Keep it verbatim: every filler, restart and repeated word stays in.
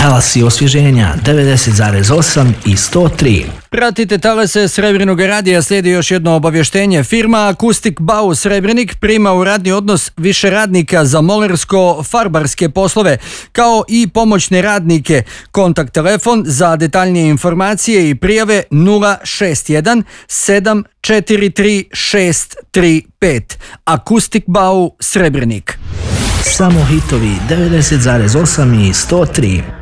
Talasi osvježenja devedeset zarez osam i sto tri. Pratite talase Srebrnog radija, slijedi još jedno obavještenje. Firma Akustik Bau Srebrenik prima u radni odnos više radnika za molersko-farbarske poslove, kao i pomoćne radnike. Kontakt telefon za detaljnije informacije i prijave nula šest jedan sedam četiri tri šest tri pet. Akustik Bau Srebrenik. Samo hitovi devedeset zarez osam i sto tri.